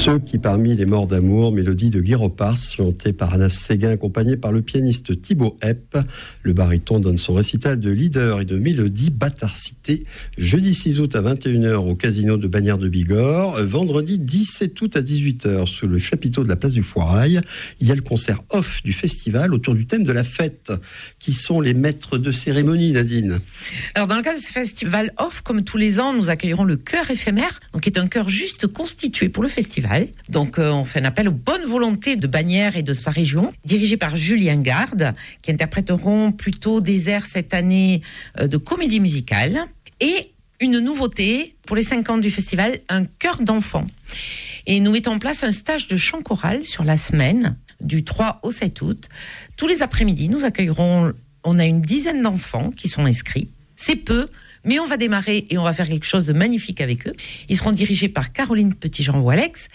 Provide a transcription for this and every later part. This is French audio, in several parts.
Ceux qui, parmi les morts d'amour, mélodie de Guy Ropars, chantée par Anas Séguin, accompagné par le pianiste Thibaut Epp. Le baryton donne son récital de leader et de mélodie Bâtard Cité, jeudi 6 août à 21h au casino de Bagnères de Bigorre, vendredi 17 août à 18h sous le chapiteau de la place du Foirail. Il y a le concert off du festival autour du thème de la fête. Qui sont les maîtres de cérémonie, Nadine? Alors, dans le cadre de ce festival off, comme tous les ans, nous accueillerons le chœur éphémère, donc qui est un chœur juste constitué pour le festival. Donc, on fait un appel aux bonnes volontés de Bagnères et de sa région, dirigé par Julien Garde, qui interpréteront plutôt des airs cette année de comédie musicale. Et une nouveauté pour les 5 ans du festival, un chœur d'enfants. Et nous mettons en place un stage de chant choral sur la semaine, du 3 au 7 août. Tous les après-midi, nous accueillerons, on a une dizaine d'enfants qui sont inscrits. C'est peu, mais on va démarrer et on va faire quelque chose de magnifique avec eux. Ils seront dirigés par Caroline Petitjean-Walex.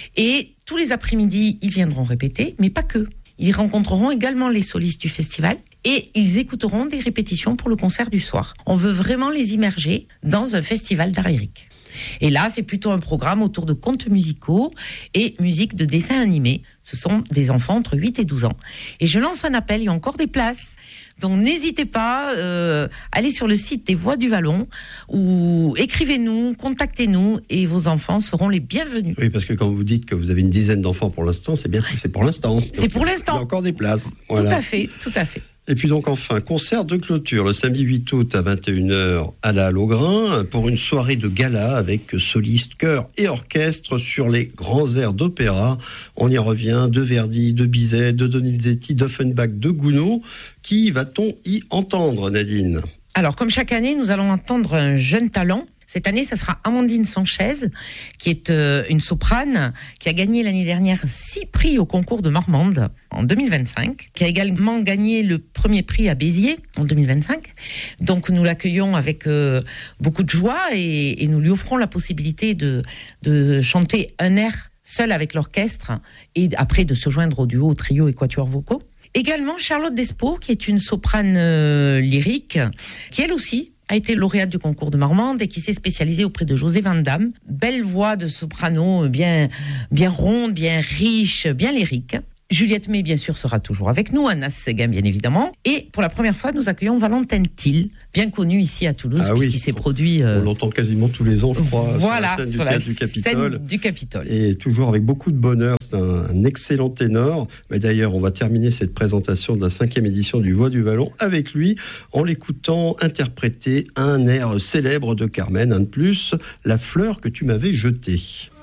Et tous les après-midi, ils viendront répéter, mais pas que. Ils rencontreront également les solistes du festival et ils écouteront des répétitions pour le concert du soir. On veut vraiment les immerger dans un festival d'art lyrique. Et là, c'est plutôt un programme autour de contes musicaux et musique de dessins animés. Ce sont des enfants entre 8 et 12 ans. Et je lance un appel, il y a encore des places. Donc n'hésitez pas, allez sur le site des Voix du Vallon ou écrivez-nous, contactez-nous et vos enfants seront les bienvenus. Oui, parce que quand vous dites que vous avez une dizaine d'enfants pour l'instant, c'est bien que c'est pour l'instant. C'est pour l'instant. Il y a encore des places. Voilà. Tout à fait, tout à fait. Et puis donc enfin, concert de clôture le samedi 8 août à 21h à la Halograin pour une soirée de gala avec solistes, chœurs et orchestre sur les grands airs d'opéra. On y revient, de Verdi, de Bizet, de Donizetti, d'Offenbach, de Gounod. Qui va-t-on y entendre, Nadine ? Alors, comme chaque année, nous allons entendre un jeune talent. Cette année, ça sera Amandine Sanchez, qui est une soprane, qui a gagné l'année dernière 6 prix au concours de Marmande en 2025, qui a également gagné le premier prix à Béziers en 2025. Donc nous l'accueillons avec beaucoup de joie et nous lui offrons la possibilité de chanter un air seul avec l'orchestre et après de se joindre au duo, au trio et quatuor vocaux. Également Charlotte Despo, qui est une soprane lyrique, qui elle aussi a été lauréate du concours de Marmande et qui s'est spécialisée auprès de José Van Damme. Belle voix de soprano, bien ronde, bien riche, bien lyrique. Juliette May, bien sûr, sera toujours avec nous, Anas Séguin, bien évidemment. Et pour la première fois, nous accueillons Valentin Thiel, bien connu ici à Toulouse, puisqu'il s'est produit... On l'entend quasiment tous les ans, je crois, voilà, sur la scène du Capitole. Et toujours avec beaucoup de bonheur, c'est un excellent ténor. Mais d'ailleurs, on va terminer cette présentation de la 5e édition du Voix du Vallon avec lui, en l'écoutant interpréter un air célèbre de Carmen, un de plus, La fleur que tu m'avais jetée.